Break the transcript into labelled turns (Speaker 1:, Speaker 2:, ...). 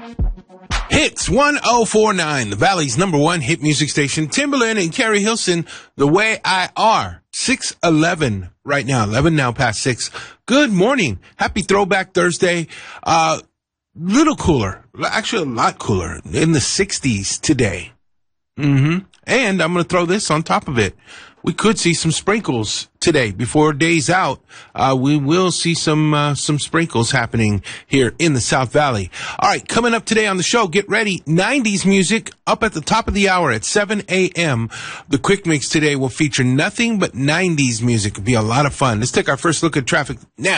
Speaker 1: Hits 1049, the Valley's #1 hit music station. Timberland and Carrie Hilson, The Way I Are. 6:11 right now, 11 now past 6. Good morning. Happy Throwback Thursday. Little cooler, actually a lot cooler, in the 60s today. And I'm going to throw this on top of it. We could see some sprinkles today. Before day's out, we will see some sprinkles happening here in the South Valley. All right, coming up today on the show, get ready. 90s music up at the top of the hour at 7 a.m. The Quick Mix today will feature nothing but 90s music. It'll be a lot of fun. Let's take our first look at traffic now.